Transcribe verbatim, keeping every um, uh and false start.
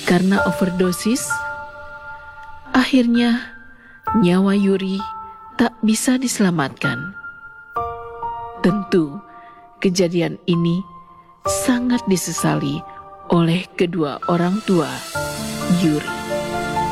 Karena overdosis, akhirnya nyawa Yuri tak bisa diselamatkan. Tentu, kejadian ini sangat disesali oleh kedua orang tua Yuri.